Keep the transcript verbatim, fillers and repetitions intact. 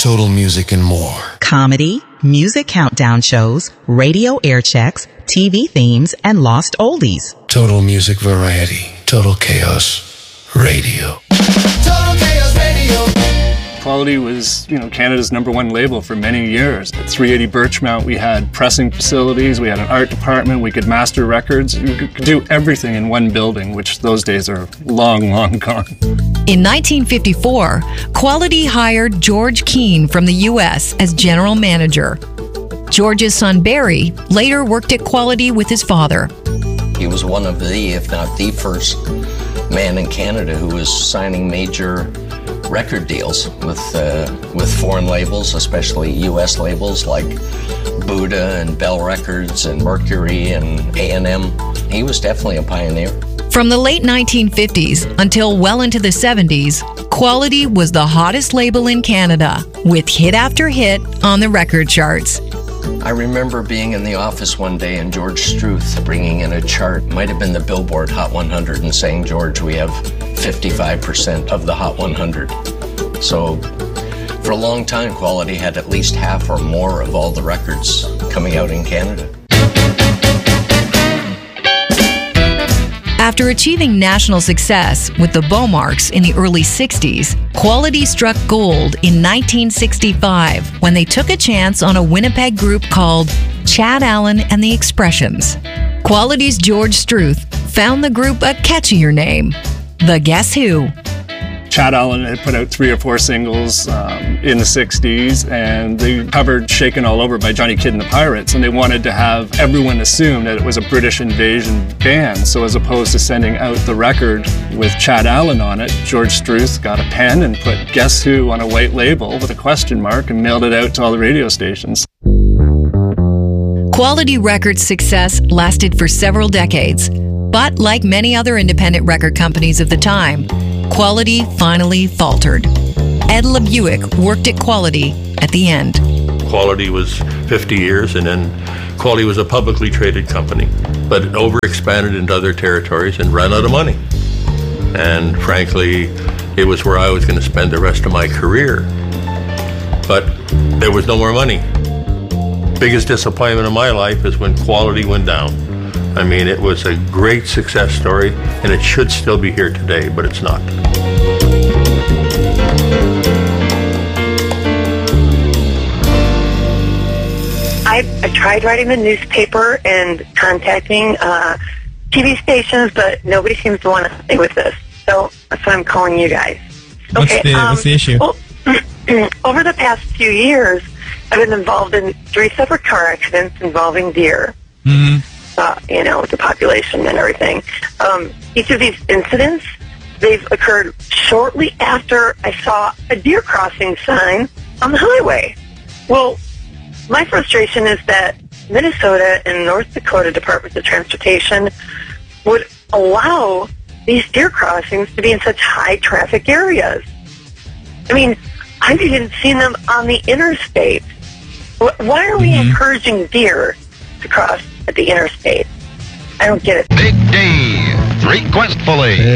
Total Music and more. Comedy, music countdown shows, radio air checks, T V themes, and lost oldies. Total Music Variety. Total Chaos Radio. Total Chaos Radio. Quality was, you know, Canada's number one label for many years. At three eighty Birchmount, we had pressing facilities, we had an art department, we could master records. We could do everything in one building, which those days are long, long gone. In nineteen fifty-four, Quality hired George Keane from the U S as general manager. George's son Barry later worked at Quality with his father. He was one of the, if not the first man in Canada who was signing major record deals with uh, with foreign labels, especially U S labels like Buddha and Bell Records and Mercury and A and M. He was definitely a pioneer. From the late nineteen fifties until well into the seventies, Quality was the hottest label in Canada, with hit after hit on the record charts. I remember being in the office one day and George Struth bringing in a chart, might have been the Billboard Hot one hundred, and saying, George, we have fifty-five percent of the Hot one hundred. So for a long time, Quality had at least half or more of all the records coming out in Canada. After achieving national success with the Beaumarks in the early sixties, Quality struck gold in nineteen sixty-five when they took a chance on a Winnipeg group called Chad Allen and the Expressions. Quality's George Struth found the group a catchier name, The Guess Who. Chad Allen had put out three or four singles um, in the sixties, and they covered Shaken All Over by Johnny Kidd and the Pirates, and they wanted to have everyone assume that it was a British invasion band. So as opposed to sending out the record with Chad Allen on it, George Struth got a pen and put Guess Who on a white label with a question mark and mailed it out to all the radio stations. Quality Records' success lasted for several decades, but like many other independent record companies of the time, Quality finally faltered. Ed LeBuick worked at Quality at the end. Quality was fifty years, and then Quality was a publicly traded company, but it overexpanded into other territories and ran out of money. And frankly, it was where I was going to spend the rest of my career. But there was no more money. Biggest disappointment of my life is when Quality went down. I mean, it was a great success story, and it should still be here today, but it's not. I, I tried writing the newspaper and contacting uh, T V stations, but nobody seems to want to stay with this. So that's why I'm calling you guys. What's, okay, the, um, what's the issue? Well, over the past few years, I've been involved in three separate car accidents involving deer. Mm-hmm. Uh, you know, the population and everything. Um, each of these incidents, they've occurred shortly after I saw a deer crossing sign on the highway. Well, my frustration is that Minnesota and North Dakota Departments of Transportation would allow these deer crossings to be in such high traffic areas. I mean, I've even seen them on the interstate. Why are we mm-hmm. encouraging deer to cross at the interstate? I don't get it. Big Dave, requestfully.